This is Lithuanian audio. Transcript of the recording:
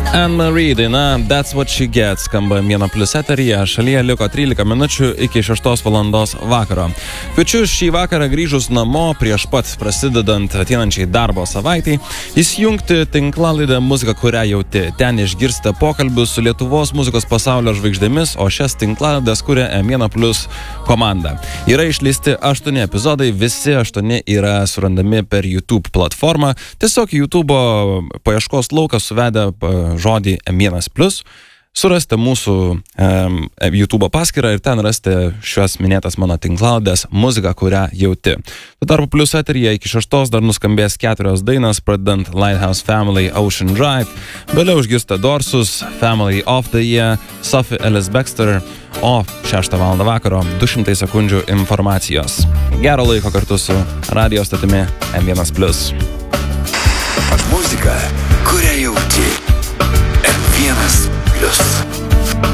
Anne-Marie daina That's What She Gets skamba M1+ eteryje. Šalyje liko 13 minučių iki 6 valandos vakaro. Kviečiu šį vakarą grįžus namo prieš pat prasidedant ateinančiai darbo savaitai įsijungti tinklalaidę Muzika, kurią jauti. Ten išgirsite pokalbius su Lietuvos muzikos pasaulio žvaigždėmis, o šias tinklalaides kuria M1+ komanda. Yra išleisti 8 epizodai, visi 8 yra surandami per YouTube platformą. Tiesiog YouTube paieškos lauką suvedę žodį M1+, surasite mūsų YouTube paskyrą ir ten rasite šios minėtas mano tinklalaidės Muzika, kurią jauti. Tuo tarpu Plius eteryje iki 6 dar nuskambės 4 dainas, pradedant Lighthouse Family Ocean Drive, vėliau išgirsite Dorsus, Family of the Year, Sophie Ellis Bextor, o 6 val. Vakaro 200 sekundžių informacijos. Gero laiko kartu su radio stotimi M1+. Muzika